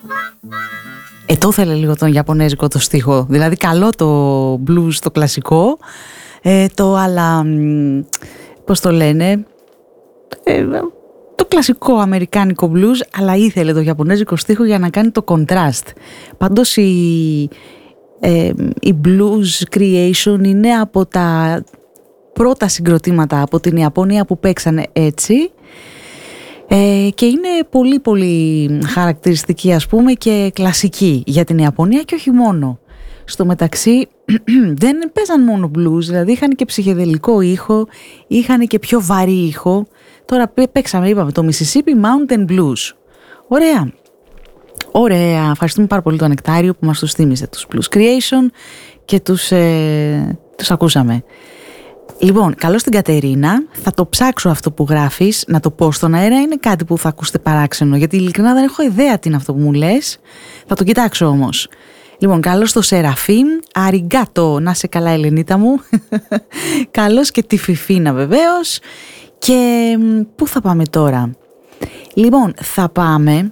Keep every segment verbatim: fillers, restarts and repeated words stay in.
Ε, το ήθελε λίγο τον Ιαπωνέζικο το στίχο. Δηλαδή καλό το blues, το κλασικό, ε, το αλλά, πώς το λένε, ε, το κλασικό αμερικάνικο blues, αλλά ήθελε το Ιαπωνέζικο στίχο για να κάνει το contrast. Πάντως η, ε, η blues creation είναι από τα πρώτα συγκροτήματα από την Ιαπωνία που παίξανε έτσι. Ε, και είναι πολύ πολύ χαρακτηριστική, ας πούμε, και κλασική για την Ιαπωνία και όχι μόνο. Στο μεταξύ δεν παίζαν μόνο blues, δηλαδή είχαν και ψυχεδελικό ήχο, είχαν και πιο βαρύ ήχο. Τώρα παίξαμε, είπαμε, το Mississippi Mountain Blues. Ωραία. Ωραία. Ευχαριστούμε πάρα πολύ τον Νεκτάριο που μας τους θύμισε τους Blues Creation και τους, ε, τους ακούσαμε. Λοιπόν, καλώς την Κατερίνα, θα το ψάξω αυτό που γράφεις, να το πω στον αέρα, είναι κάτι που θα ακούσετε παράξενο, γιατί ειλικρινά δεν έχω ιδέα τι είναι αυτό που μου λες, θα το κοιτάξω όμως. Λοιπόν, καλώς το Σεραφείμ, αριγκάτο, να σε καλά Ελενίτα μου, καλώς και τη Φιφίνα βεβαίως, και πού θα πάμε τώρα? Λοιπόν, θα πάμε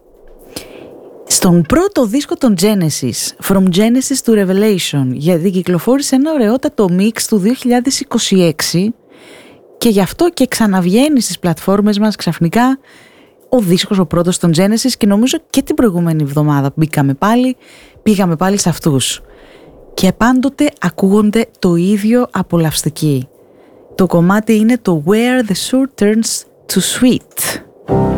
στον πρώτο δίσκο των Genesis, From Genesis to Revelation, γιατί κυκλοφόρησε ένα ωραιότατο μίξ του δύο χιλιάδες είκοσι έξι και γι' αυτό και ξαναβγαίνει στις πλατφόρμες μας ξαφνικά ο δίσκος ο πρώτος των Genesis και νομίζω και την προηγούμενη εβδομάδα μπήκαμε πάλι, πήγαμε πάλι σε αυτούς. Και πάντοτε ακούγονται το ίδιο απολαυστικοί. Το κομμάτι είναι το Where the Sour Turns to Sweet.